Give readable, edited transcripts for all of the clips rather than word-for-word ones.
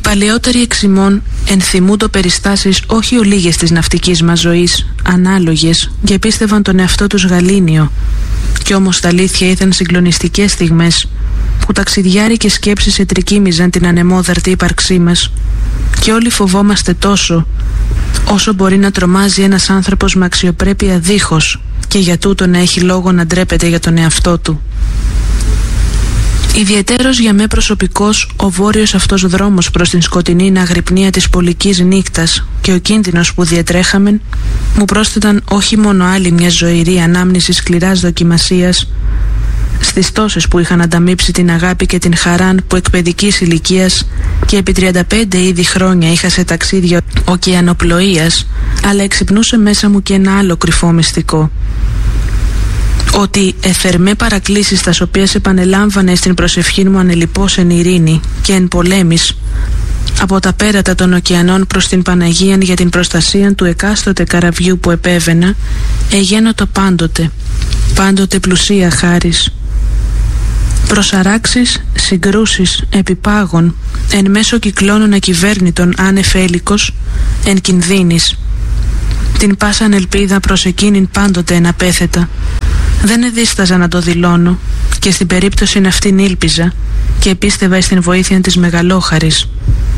παλαιότεροι εξημών ενθυμούντο περιστάσεις όχι ολίγες της ναυτικής μας ζωής, ανάλογες, και πίστευαν τον εαυτό τους γαλήνιο. Κι όμως τα αλήθεια ήταν συγκλονιστικές στιγμές που ταξιδιάρικες σκέψεις ετρικίμιζαν την ανεμόδαρτη ύπαρξή μας. Και όλοι φοβόμαστε τόσο όσο μπορεί να τρομάζει ένας άνθρωπος με αξιοπρέπεια δίχως και για τούτο να έχει λόγο να ντρέπεται για τον εαυτό του. Ιδιαιτέρως για μέ προσωπικός ο βόρειος αυτός δρόμος προς την σκοτεινή αγρυπνία της πολικής νύκτας και ο κίνδυνος που διατρέχαμεν μου πρόσθεταν όχι μόνο άλλη μια ζωηρή ανάμνηση σκληράς δοκιμασίας στις τόσες που είχαν ανταμείψει την αγάπη και την χαράν που εκ παιδικής ηλικίας και επί 35 ήδη χρόνια είχα σε ταξίδια ωκεανοπλοείας, αλλά εξυπνούσε μέσα μου και ένα άλλο κρυφό μυστικό. Ότι εφερμέ παρακλήσεις τας οποίες επανελάμβανε στην προσευχή μου ανελιπώς εν ειρήνη και εν πολέμης από τα πέρατα των ωκεανών προς την Παναγίαν για την προστασία του εκάστοτε καραβιού που επέβαινα, εγένοτο πάντοτε πλουσία χάρις. Προσαράξεις, συγκρούσεις, επιπάγων, εν μέσω κυκλώνων ακυβέρνητων άνευ έλικος, εν κινδύνης. Την πάσαν ελπίδα προς εκείνην πάντοτε εναπέθετα. Δεν εδίσταζα να το δηλώνω και στην περίπτωση αυτήν ήλπιζα και πίστευα στην βοήθεια της μεγαλόχαρης.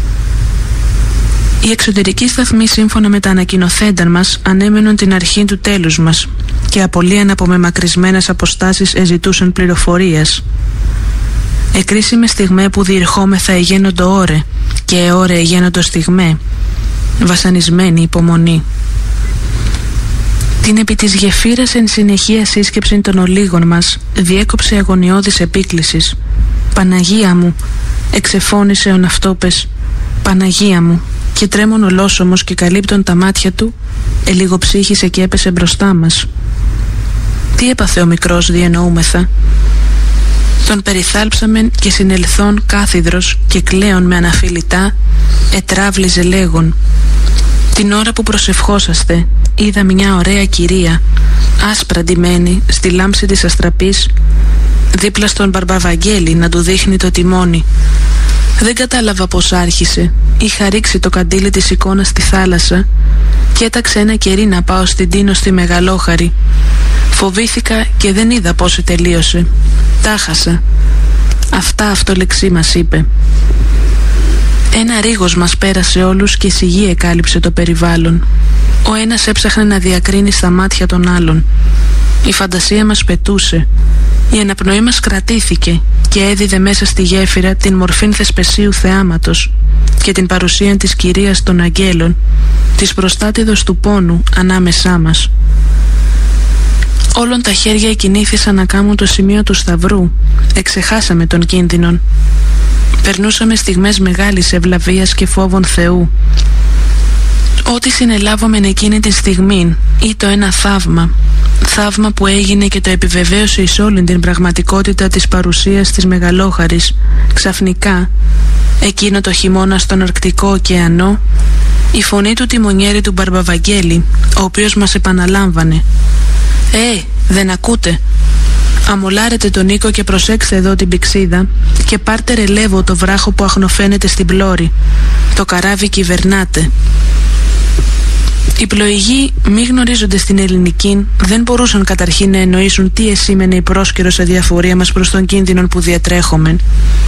Οι εξωτερικοί σταθμοί σύμφωνα με τα ανακοινοθέντα μας ανέμενον την αρχή του τέλους μας και απολύαν από μεμακρυσμένες αποστάσεις εζητούσαν πληροφορίας. Εκρίσιμε στιγμέ που διερχόμεθα εγένοντο ώρε και ώρε εγένοντο στιγμέ, βασανισμένη υπομονή. Την επί της γεφύρας εν συνεχεία σύσκεψη των ολίγων μας διέκοψε αγωνιώδης επίκλησης. «Παναγία μου», εξεφώνησε ο ναυτόπες, «Παναγία μου», και τρέμον ολόσωμος και καλύπτων τα μάτια του ελιγοψύχησε και έπεσε μπροστά μας. Τι έπαθε ο μικρός διεννοούμεθα? Τον περιθάλψαμεν και συνελθόν κάθιδρος και κλαίον με αναφιλητά ετράβλιζε λέγον. Την ώρα που προσευχόσαστε είδα μια ωραία κυρία άσπρα ντυμένη στη λάμψη της αστραπής δίπλα στον Μπαρμπαβαγγέλη να του δείχνει το τιμόνι. Δεν κατάλαβα πως άρχισε. Είχα ρίξει το καντήλι της εικόνας στη θάλασσα και έταξε ένα κερί να πάω στην Τίνο στη Μεγαλόχαρη. Φοβήθηκα και δεν είδα πως τελείωσε. Τα χάσα. Αυτά αυτολεξή μας είπε. Ένα ρίγος μας πέρασε όλους και σιγή εκάλυψε το περιβάλλον. Ο ένας έψαχνε να διακρίνει στα μάτια των άλλων. Η φαντασία μας πετούσε. Η αναπνοή μας κρατήθηκε και έδιδε μέσα στη γέφυρα την μορφήν θεσπεσίου θεάματος και την παρουσία της κυρίας των αγγέλων, της προστάτηδος του πόνου ανάμεσά μας. Όλων τα χέρια εκινήθησαν να κάμουν το σημείο του σταυρού. Εξεχάσαμε τον κίνδυνον. Περνούσαμε στιγμές μεγάλης ευλαβίας και φόβων Θεού. Ό,τι συνελάβομεν εκείνη τη στιγμή ή το ένα θαύμα που έγινε και το επιβεβαίωσε εις όλην την πραγματικότητα της παρουσίας της Μεγαλόχαρης, ξαφνικά, εκείνο το χειμώνα στον Αρκτικό ωκεανό, η φωνή του τιμονιέρη του Μπαρμπαβαγγέλη, ο οποίος μας επαναλάμβανε δεν ακούτε? Αμολάρετε τον Νίκο και προσέξτε εδώ την πηξίδα και πάρτε ρελεύω το βράχο που αχνοφαίνεται στην πλώρη. Το καράβι κυβερνάται». Οι πλοηγοί, μη γνωρίζοντες την ελληνική, δεν μπορούσαν καταρχήν να εννοήσουν τι εσήμενε η πρόσκαιρος αδιαφορία μας προς τον κίνδυνο που διατρέχομεν.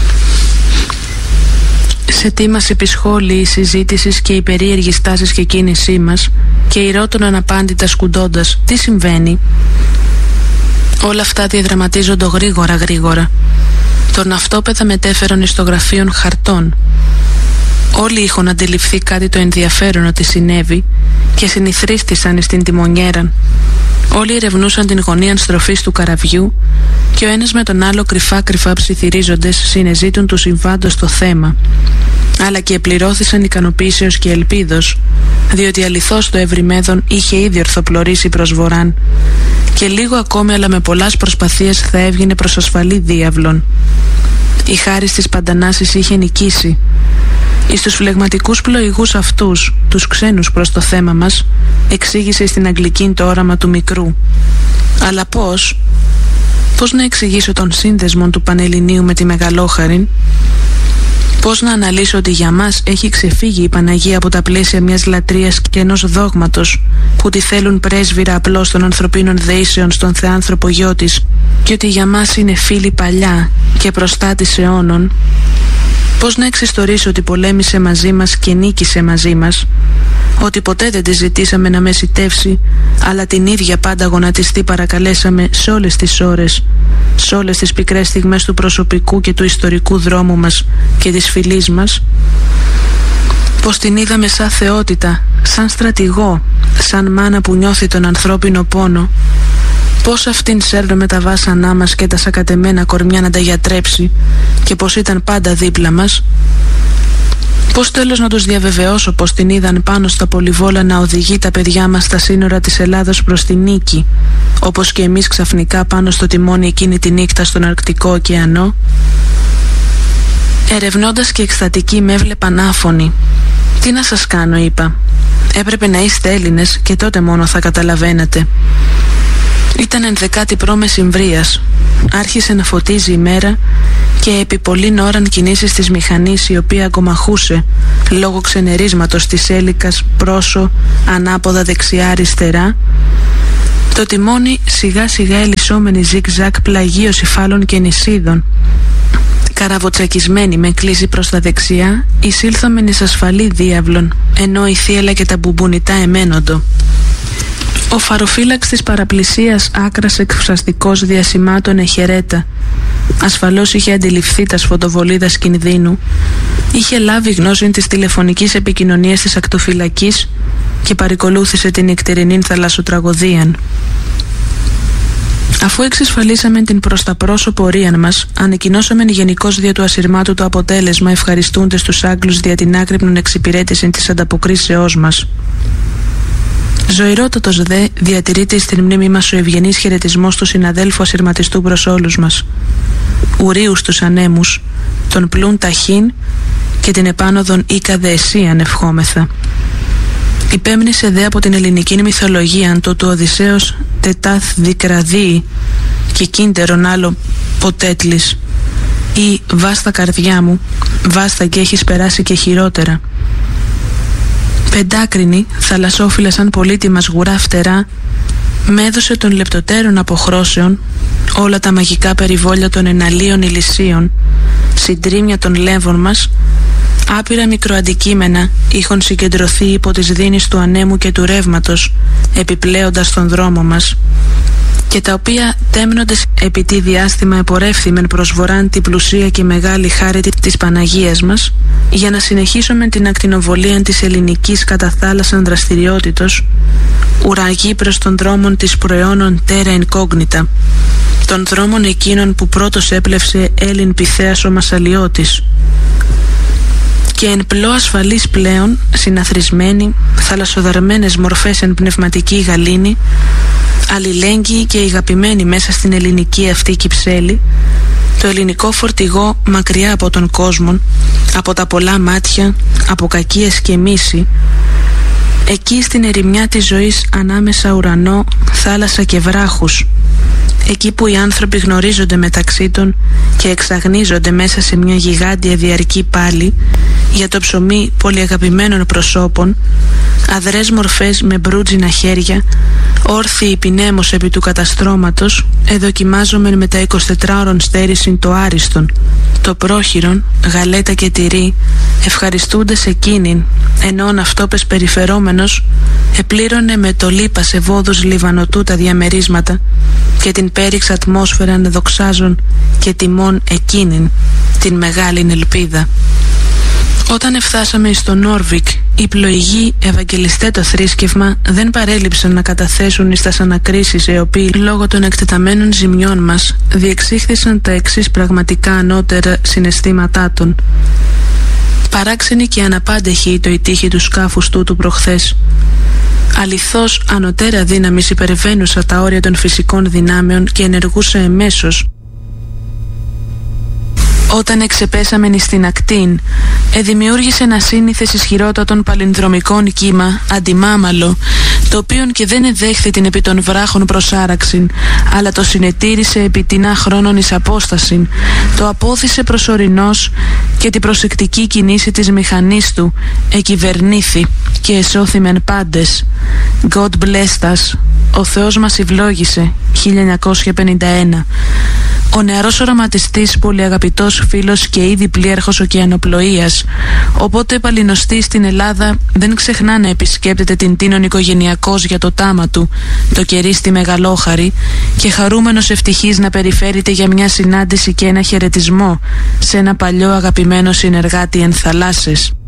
Σε τι μας επισχόλη η συζήτηση και η περίεργη στάση και κίνησή μας και η ρώτων αναπάντητα σκουντώντας τι συμβαίνει. Όλα αυτά διαδραματίζονται γρήγορα. Το ναυτόπεδα μετέφεραν εις το γραφείον χαρτών. Όλοι είχαν αντιληφθεί κάτι το ενδιαφέρον ότι συνέβη και συνηθρίστησαν στην τιμονιέραν. Όλοι ερευνούσαν την γωνία στροφής του καραβιού και ο ένας με τον άλλο κρυφά ψιθυρίζοντες συνεζήτουν του συμβάντος το θέμα. Αλλά και επληρώθησαν ικανοποίησεως και ελπίδος, διότι αληθώς το ευρυμέδον είχε ήδη ορθοπλωρήσει προς βοράν και λίγο ακόμη αλλά με πολλάς προσπαθίες θα έβγαινε προς ασφαλή διάβλον. Η χάρις της Παντανάσης είχε νικήσει. Εις τους φλεγματικούς πλοηγούς αυτούς, τους ξένους προς το θέμα μας, εξήγησε στην Αγγλική το όραμα του μικρού. Αλλά πώς να εξηγήσω τον σύνδεσμο του Πανελληνίου με τη Μεγαλόχαρη? Πώς να αναλύσω ότι για μας έχει ξεφύγει η Παναγία από τα πλαίσια μιας λατρείας και ενός δόγματος που τη θέλουν πρέσβυρα απλώς των ανθρωπίνων δεήσεων στον θεάνθρωπο γιο της, και ότι για μας είναι φίλη παλιά και προστάτης αιώνων? Πώς να εξιστορήσω ότι πολέμησε μαζί μας και νίκησε μαζί μας, ότι ποτέ δεν τη ζητήσαμε να μεσιτεύσει, αλλά την ίδια πάντα γονατιστή παρακαλέσαμε σε όλες τις ώρες, σε όλες τις πικρές στιγμές του προσωπικού και του ιστορικού δρόμου μας και της φυλής μας? Πως την είδαμε σαν θεότητα, σαν στρατηγό, σαν μάνα που νιώθει τον ανθρώπινο πόνο? Πως αυτήν σέρνουμε τα βάσανά μας και τα σακατεμένα κορμιά να τα γιατρέψει, και πως ήταν πάντα δίπλα μας? Πώς τέλος να τους διαβεβαιώσω πως την είδαν πάνω στα πολυβόλα να οδηγεί τα παιδιά μας στα σύνορα της Ελλάδος προς τη νίκη, όπως και εμείς ξαφνικά πάνω στο τιμόνι εκείνη τη νύχτα στον Αρκτικό ωκεανό? Ερευνώντας και εκστατικοί με έβλεπαν άφωνοι. «Τι να σας κάνω», είπα. «Έπρεπε να είστε Έλληνες και τότε μόνο θα καταλαβαίνετε». Ήταν 11η π.Μ. Άρχισε να φωτίζει η μέρα και επί πολλήν ώραν κινήσεις της μηχανής, η οποία αγκομαχούσε λόγω ξενερίσματος της έλικας πρόσω ανάποδα δεξιά-αριστερά. Το τιμόνι σιγά σιγά ελισσόμενη ζιγ-ζακ πλαγίωση φάλων και νησίδων. Καραβοτσακισμένη με κλίση προς τα δεξιά, εισήλθομεν εις ασφαλή διάβλων, ενώ η θύελα και τα μπουμπουνιτά εμένοντο. Ο φαροφύλαξ της παραπλησίας, άκρας εκφραστικός διασημάτων εχαιρέτα. Ασφαλώς είχε αντιληφθεί τα σφοντοβολίδας κινδύνου, είχε λάβει γνώση της τηλεφωνικής επικοινωνίας της ακτοφυλακής και παρικολούθησε την νυχτερινήν θαλασσοτραγωδίαν. Αφού εξασφαλίσαμε την προς τα πρόσω πορείαν μας, ανακοινώσαμε γενικώς δια του ασυρμάτου το αποτέλεσμα, ευχαριστούντες τους Άγγλους δια την άκρυπνον εξυπηρέτηση της ανταποκρίσεώς μας. Ζωηρότατος δε διατηρείται στην μνήμη μας ο ευγενής χαιρετισμός του συναδέλφου ασυρματιστού προς όλους μας. Ουρίους τους ανέμους, τον πλούν ταχύν και την επάνωδον οίκα δε εσίαν ευχόμεθα. Υπέμνησε δε από την ελληνική μυθολογία το του Οδυσσέως τετάθ δικραδί και κίντερον άλλο ποτέτλης, ή βάστα καρδιά μου, βάστα και έχεις περάσει και χειρότερα. Πεντάκρινη, θαλασσόφυλλα σαν πολύτιμα σγουρά φτερά, με έδωσε των λεπτοτέρων αποχρώσεων όλα τα μαγικά περιβόλια των εναλίων ηλισίων, συντρίμια των λέμβων μας, άπειρα μικροαντικείμενα είχαν συγκεντρωθεί υπό τις δίνεις του ανέμου και του ρεύματος, επιπλέοντας τον δρόμο μας, και τα οποία τέμνοντες επί τι διάστημα επορεύθημεν προς βοράν την πλουσία και μεγάλη χάρη της Παναγίας μας, για να συνεχίσουμε την ακτινοβολία της ελληνικής κατά θάλασσαν δραστηριότητος, ουραγή προς των δρόμων της προαιώνων terra incognita, των δρόμων εκείνων που πρώτος έπλευσε Έλλην Πυθέας ο Μασσαλιώτης, και εν πλώ ασφαλής πλέον, συναθρισμένοι, θαλασσοδαρμένες μορφές εν πνευματική γαλήνη, αλληλέγγυοι και αγαπημένοι μέσα στην ελληνική αυτή κυψέλη, το ελληνικό φορτηγό μακριά από τον κόσμο, από τα πολλά μάτια, από κακίες και μίση, εκεί στην ερημιά της ζωής ανάμεσα ουρανό, θάλασσα και βράχους, εκεί που οι άνθρωποι γνωρίζονται μεταξύ των και εξαγνίζονται μέσα σε μια γιγάντια διαρκή πάλη για το ψωμί πολυαγαπημένων προσώπων, αδρές μορφές με μπρούτζινα χέρια, όρθιοι πινέμος επί του καταστρώματος, εδοκιμάζομεν με τα 24ωρων στέρησιν το άριστον, το πρόχειρον, γαλέτα και τυρί, ευχαριστούντες εκείνην, ενών αυτόπες περιφερόμενος, επλήρωνε με το λίπα σε βόδους λιβανοτού τα διαμερίσματα και την πέριξ ατμόσφαιραν δοξάζων και τιμών εκείνην, την μεγάλην ελπίδα. Όταν εφτάσαμε στο Νόρβικ, οι πλοηγοί ευαγγελιστέ το θρήσκευμα δεν παρέλειψαν να καταθέσουν εις τας ανακρίσεις, οι οποίοι λόγω των εκτεταμένων ζημιών μας διεξήχθησαν τα εξής πραγματικά ανώτερα συναισθήματά των. Παράξενη και αναπάντεχη το η τύχη του σκάφους τούτου προχθές. Αληθώς ανωτέρα δύναμης υπερβαίνουσα τα όρια των φυσικών δυνάμεων και ενεργούσα εμέσως. Όταν εξεπέσαμεν στην ακτήν, εδημιούργησε ένα σύνηθες ισχυρότατον παλινδρομικών κύμα, αντιμάμαλο, το οποίον και δεν εδέχθη την επί των βράχων προσάραξην, αλλά το συνετήρησε επί τινά χρόνων εις απόστασιν, το απόθυσε προσωρινός και την προσεκτική κινήση της μηχανής του εκυβερνήθη και εσώθημεν πάντες. God bless us. Ο Θεός μας ευλόγησε. 1951. Ο νεαρός οραματιστής, πολυαγαπητός φίλος και ήδη πλήρχος ωκεανοπλοείας, οπότε παλινοστής στην Ελλάδα, δεν ξεχνά να επισκέπτεται την Τίνον οικογενειακός για το τάμα του, το κερί στη Μεγαλόχαρη, και χαρούμενος ευτυχής να περιφέρεται για μια συνάντηση και ένα χαιρετισμό σε ένα παλιό αγαπημένο συνεργάτη εν θαλάσσες.